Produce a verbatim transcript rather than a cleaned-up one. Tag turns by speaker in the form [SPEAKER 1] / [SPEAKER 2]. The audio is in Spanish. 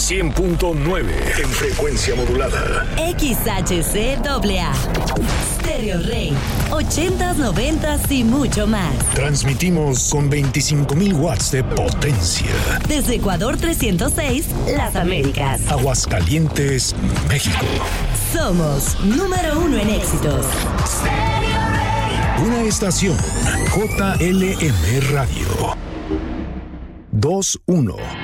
[SPEAKER 1] cien punto nueve en frecuencia modulada.
[SPEAKER 2] X H C A A. Stereo Rey. ochentas, noventas y mucho más.
[SPEAKER 1] Transmitimos con veinticinco mil watts de potencia.
[SPEAKER 2] Desde Ecuador trescientos seis, Las Américas.
[SPEAKER 1] Aguascalientes, México.
[SPEAKER 2] Somos número uno en éxitos.
[SPEAKER 1] Stereo Rey. Una estación J L M Radio. dos uno.